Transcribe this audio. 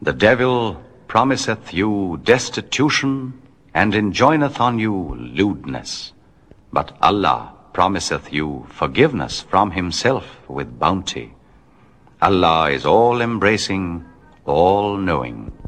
The devil promiseth you destitution, and enjoineth on you lewdness. But Allah promiseth you forgiveness from himself with bounty. Allah is all-embracing, all-knowing.